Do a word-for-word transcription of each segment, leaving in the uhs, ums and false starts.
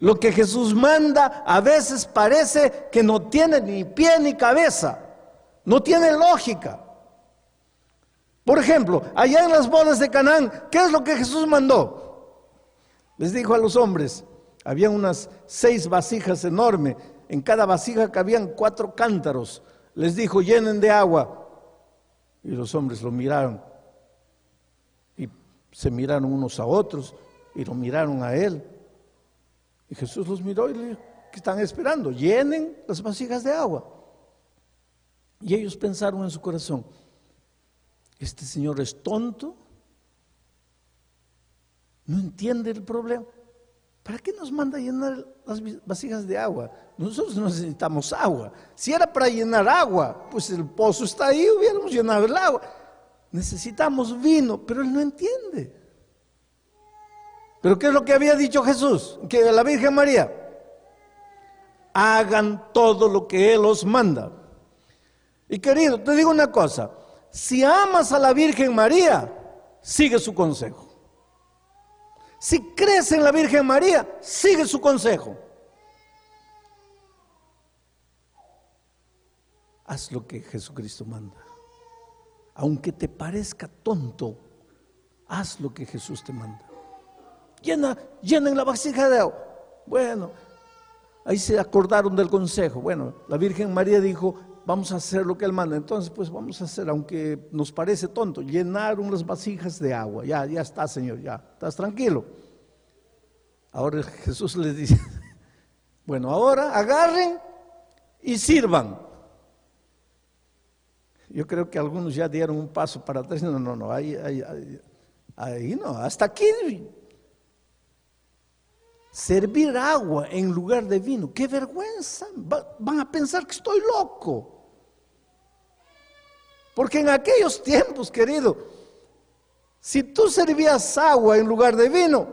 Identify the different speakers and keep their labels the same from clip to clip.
Speaker 1: Lo que Jesús manda a veces parece que no tiene ni pie ni cabeza, no tiene lógica. Por ejemplo, allá en las bodas de Canaán, ¿qué es lo que Jesús mandó? Les dijo a los hombres, había unas seis vasijas enormes, en cada vasija cabían cuatro cántaros. Les dijo, llenen de agua. Y los hombres lo miraron y se miraron unos a otros y lo miraron a él. Y Jesús los miró y le dijo, ¿qué están esperando? Llenen las vasijas de agua. Y ellos pensaron en su corazón, este señor es tonto, no entiende el problema. ¿Para qué nos manda a llenar las vasijas de agua? Nosotros no necesitamos agua. Si era para llenar agua, pues el pozo está ahí, hubiéramos llenado el agua. Necesitamos vino, pero él no entiende. ¿Pero qué es lo que había dicho Jesús? Que la Virgen María, hagan todo lo que Él os manda. Y querido, te digo una cosa, si amas a la Virgen María, sigue su consejo. Si crees en la Virgen María, sigue su consejo. Haz lo que Jesucristo manda. Aunque te parezca tonto, haz lo que Jesús te manda. Llena, llenen la vasija de agua. Bueno, ahí se acordaron del consejo. Bueno, la Virgen María dijo, vamos a hacer lo que Él manda. Entonces, pues vamos a hacer, aunque nos parece tonto, llenaron las vasijas de agua. Ya, ya está, Señor, ya, estás tranquilo. Ahora Jesús les dice, bueno, ahora agarren y sirvan. Yo creo que algunos ya dieron un paso para atrás. No, no, no, ahí, ahí, ahí, ahí no, hasta aquí. Servir agua en lugar de vino, qué vergüenza, Va, van a pensar que estoy loco. Porque en aquellos tiempos, querido, si tú servías agua en lugar de vino,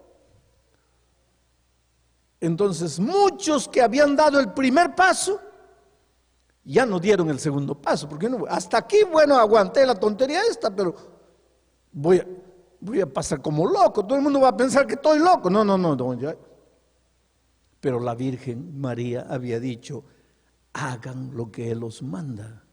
Speaker 1: entonces muchos que habían dado el primer paso, ya no dieron el segundo paso, porque no, hasta aquí, bueno, aguanté la tontería esta, pero voy a, voy a pasar como loco, todo el mundo va a pensar que estoy loco. No, no, no, no ya. Pero la Virgen María había dicho, hagan lo que Él os manda.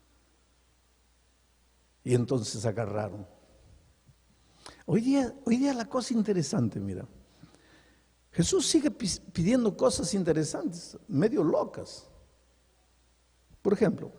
Speaker 1: Y entonces agarraron. Hoy día, hoy día la cosa interesante, mira. Jesús sigue pidiendo cosas interesantes, medio locas. Por ejemplo,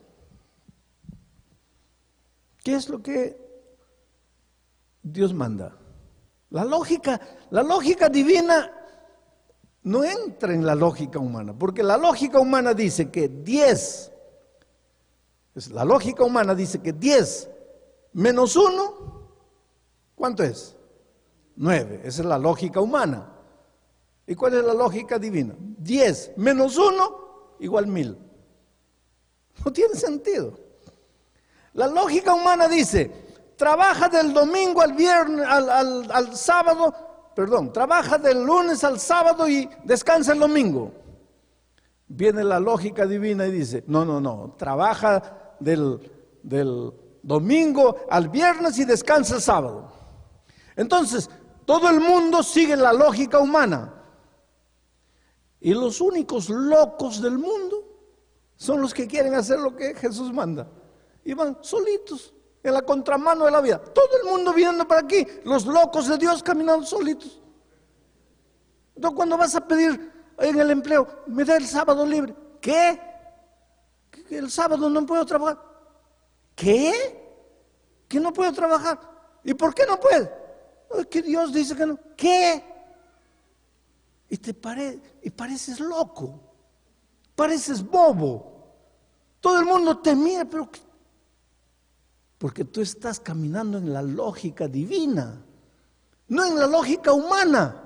Speaker 1: ¿qué es lo que Dios manda? La lógica, la lógica divina no entra en la lógica humana, porque la lógica humana dice que diez, la lógica humana dice que diez menos uno, ¿cuánto es? nueve, esa es la lógica humana. ¿Y cuál es la lógica divina? diez menos uno igual mil. No tiene sentido. La lógica humana dice, trabaja del domingo al viernes, al, al, al sábado, perdón, trabaja del lunes al sábado y descansa el domingo. Viene la lógica divina y dice, no, no, no, trabaja del, del domingo al viernes y descansa el sábado. Entonces, todo el mundo sigue la lógica humana. Y los únicos locos del mundo son los que quieren hacer lo que Jesús manda. Y van solitos, en la contramano de la vida. Todo el mundo viniendo para aquí, los locos de Dios caminando solitos. Entonces cuando vas a pedir en el empleo, me da el sábado libre. ¿Qué? ¿Que el sábado no puedo trabajar? ¿Qué? ¿Que no puedo trabajar? ¿Y por qué no puede? Es que Dios dice que no. ¿Qué? Y te pare, y pareces loco, pareces bobo. Todo el mundo te mira, pero ¿qué? Porque tú estás caminando en la lógica divina, no en la lógica humana.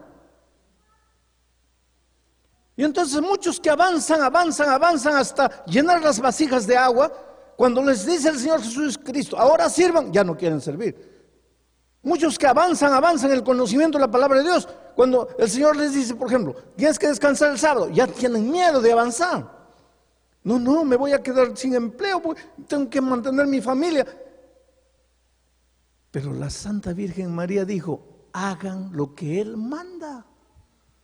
Speaker 1: Y entonces muchos que avanzan, avanzan, avanzan hasta llenar las vasijas de agua, cuando les dice el Señor Jesucristo, ahora sirvan, ya no quieren servir. Muchos que avanzan, avanzan en el conocimiento de la palabra de Dios, cuando el Señor les dice, por ejemplo, tienes que descansar el sábado, ya tienen miedo de avanzar. No, no, me voy a quedar sin empleo, tengo que mantener mi familia. Pero la Santa Virgen María dijo, hagan lo que Él manda.